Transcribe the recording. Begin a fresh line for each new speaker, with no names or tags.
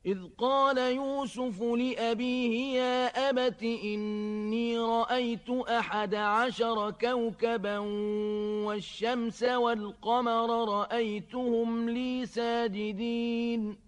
إذ قال يوسف لأبيه يا أبت إني رأيت 11 كوكبا والشمس والقمر رأيتهم لي ساجدين